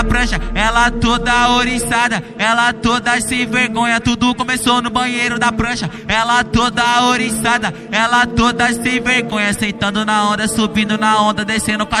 prancha, ela toda oriçada, ela toda sem vergonha, tudo começou no banheiro da prancha, ela toda oriçada, ela toda sem vergonha, sentando na onda, subindo na onda, descendo com a